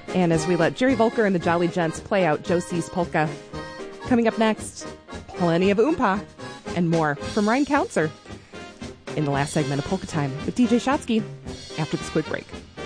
And as we let Jerry Volker and the Jolly Gents play out Josie's polka. Coming up next, plenty of oompa and more from Ryan Counser in the last segment of Polka Time with DJ Shotsky after this quick break.